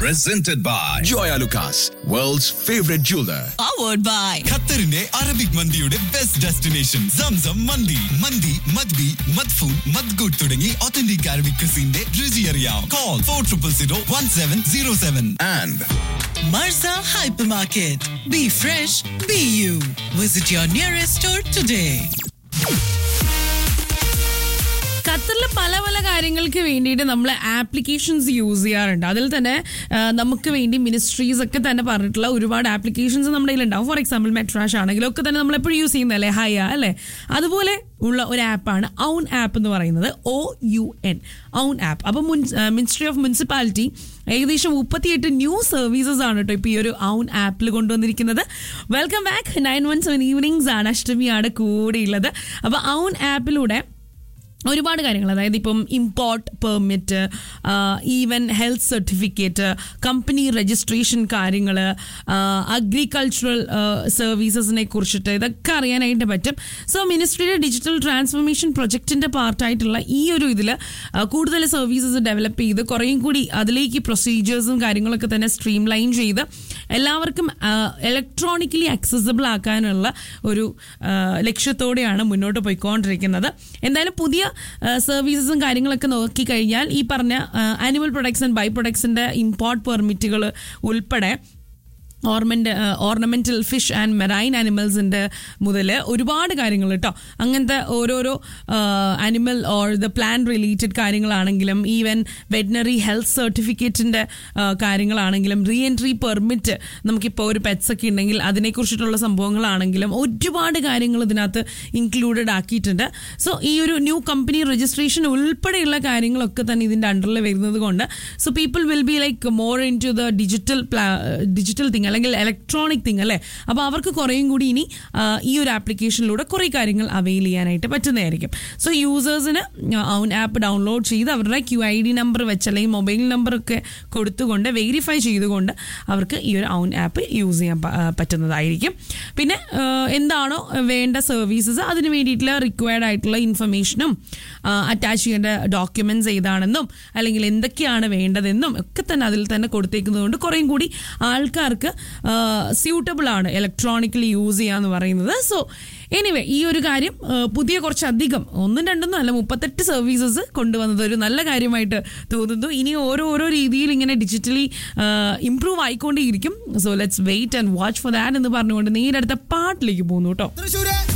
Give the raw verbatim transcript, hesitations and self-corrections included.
presented by Joya Lucas, world's favorite jeweler. Powered by ഖത്തറിന്റെ Arabic മന്തിയുടെ best destination Zamzam മന്തി. മന്തി മദ്ബി മദ്ഫൂൻ മദ്ഗുഡ് തുടങ്ങി authentic Arabic ക്രിസിന്റെ രുചി അറിയാം. Call four triple zero one seven zero seven. And Marza Hypermarket. Be fresh, be you. Visit your nearest store today. ഖത്തറിൽ പല പല കാര്യങ്ങൾക്ക് വേണ്ടിയിട്ട് നമ്മൾ ആപ്ലിക്കേഷൻസ് യൂസ് ചെയ്യാറുണ്ട്. അതിൽ തന്നെ നമുക്ക് വേണ്ടി മിനിസ്ട്രീസ് ഒക്കെ തന്നെ പറഞ്ഞിട്ടുള്ള ഒരുപാട് ആപ്ലിക്കേഷൻസ് നമ്മുടെ കയ്യിലുണ്ടാവും. ഫോർ എക്സാമ്പിൾ മെട്രാഷ് ആണെങ്കിലും ഒക്കെ തന്നെ നമ്മൾ എപ്പോഴും യൂസ് ചെയ്യുന്നതല്ലേ ഹയ അല്ലേ. അതുപോലെ ഉള്ള ഒരു ആപ്പാണ് ഔൺ ആപ്പ് എന്ന് പറയുന്നത്. O U N Aoun app. അപ്പം മിനിസ്ട്രി ഓഫ് മുനിസിപ്പാലിറ്റി ഏകദേശം മുപ്പത്തിയെട്ട് ന്യൂ സർവീസസ് ആണ് കേട്ടോ ഇപ്പോൾ ഈ ഒരു ഔൺ ആപ്പിൽ കൊണ്ടുവന്നിരിക്കുന്നത്. Welcome back. Nine one seven evenings ആണ്, അഷ്ടമിയാണ് കൂടെയുള്ളത്. അപ്പോൾ ഔൺ ആപ്പിലൂടെ ഒരുപാട് കാര്യങ്ങൾ, അതായത് ഇപ്പം import permit, even health certificate, company registration കാര്യങ്ങൾ, അഗ്രികൾച്ചറൽ സർവീസസിനെ കുറിച്ചിട്ട് ഇതൊക്കെ അറിയാനായിട്ട് പറ്റും. സോ മിനിസ്ട്രിയുടെ ഡിജിറ്റൽ ട്രാൻസ്ഫോർമേഷൻ പ്രൊജക്റ്റിൻ്റെ പാർട്ടായിട്ടുള്ള ഈ ഒരു ഇതിൽ കൂടുതൽ സർവീസസ് ഡെവലപ്പ് ചെയ്ത് കുറേയും കൂടി അതിലേക്ക് പ്രൊസീജിയേഴ്സും കാര്യങ്ങളൊക്കെ തന്നെ സ്ട്രീം ലൈൻ ചെയ്ത് എല്ലാവർക്കും ഇലക്ട്രോണിക്കലി ആക്സസിബിൾ ആക്കാനുള്ള ഒരു ലക്ഷ്യത്തോടെയാണ് മുന്നോട്ട് പോയിക്കൊണ്ടിരിക്കുന്നത്. എന്തായാലും പുതിയ സർവീസസും കാര്യങ്ങളൊക്കെ നോക്കിക്കഴിഞ്ഞാൽ ഈ പറഞ്ഞ animal products and by പ്രൊഡക്ട്സിൻ്റെ import പെർമിറ്റുകൾ ഉൾപ്പെടെ ornament ornamental fish and marine ആനിമൽസിൻ്റെ മുതൽ ഒരുപാട് കാര്യങ്ങൾ കേട്ടോ. അങ്ങനത്തെ ഓരോരോ animal or the plan related കാര്യങ്ങളാണെങ്കിലും ഈവൻ വെറ്റിനറി ഹെൽത്ത് സർട്ടിഫിക്കറ്റിൻ്റെ കാര്യങ്ങളാണെങ്കിലും റീ എൻട്രി പെർമിറ്റ്, നമുക്കിപ്പോൾ ഒരു പെറ്റ്സ് ഒക്കെ ഉണ്ടെങ്കിൽ അതിനെക്കുറിച്ചിട്ടുള്ള സംഭവങ്ങളാണെങ്കിലും ഒരുപാട് കാര്യങ്ങൾ ഇതിനകത്ത് ഇൻക്ലൂഡഡ് ആക്കിയിട്ടുണ്ട്. സോ ഈ ഒരു ന്യൂ കമ്പനി രജിസ്ട്രേഷൻ ഉൾപ്പെടെയുള്ള കാര്യങ്ങളൊക്കെ തന്നെ ഇതിൻ്റെ അണ്ടറിൽ വരുന്നത് കൊണ്ട് so people will be like more in to the digital digital thing അല്ലെങ്കിൽ ഇലക്ട്രോണിക് തിങ് അല്ലേ. അപ്പോൾ അവർക്ക് കുറേയും കൂടി ഇനി ഈ ഒരു ആപ്ലിക്കേഷനിലൂടെ കുറേ കാര്യങ്ങൾ അവെയിൽ ചെയ്യാനായിട്ട് പറ്റുന്നതായിരിക്കും. സോ യൂസേഴ്സിന് ഔൺ ആപ്പ് ഡൗൺലോഡ് ചെയ്ത് അവരുടെ ക്യു ഐ ഡി നമ്പർ വെച്ച് അല്ലെങ്കിൽ മൊബൈൽ നമ്പറൊക്കെ കൊടുത്തുകൊണ്ട് വെരിഫൈ ചെയ്തുകൊണ്ട് അവർക്ക് ഈ ഒരു ഔൺ ആപ്പ് യൂസ് ചെയ്യാൻ പറ്റുന്നതായിരിക്കും. പിന്നെ എന്താണോ വേണ്ട സർവീസസ് അതിന് വേണ്ടിയിട്ടുള്ള റിക്വയർഡ് ആയിട്ടുള്ള ഇൻഫർമേഷനും അറ്റാച്ച് ചെയ്യേണ്ട ഡോക്യുമെൻറ്റ്സ് ഏതാണെന്നും അല്ലെങ്കിൽ എന്തൊക്കെയാണ് വേണ്ടതെന്നും ഒക്കെ തന്നെ അതിൽ തന്നെ കൊടുത്തേക്കുന്നത് കൊണ്ട് കുറേയും കൂടി ആൾക്കാർക്ക് സ്യൂട്ടബിൾ ആണ് ഇലക്ട്രോണിക്കലി യൂസ് ചെയ്യാന്ന് പറയുന്നത്. സോ എനിവേ ഈ ഒരു കാര്യം പുതിയ കുറച്ചധികം ഒന്നും രണ്ടൊന്നും അല്ല മുപ്പത്തെട്ട് സർവീസസ് കൊണ്ടുവന്നത് ഒരു നല്ല കാര്യമായിട്ട് തോന്നുന്നു. ഇനി ഓരോ ഓരോ രീതിയിൽ ഇങ്ങനെ digitally improve ആയിക്കൊണ്ടേയിരിക്കും. So let's wait and watch for that എന്ന് പറഞ്ഞുകൊണ്ട് നേരെ അടുത്ത പാട്ടിലേക്ക് പോകുന്നു കേട്ടോ.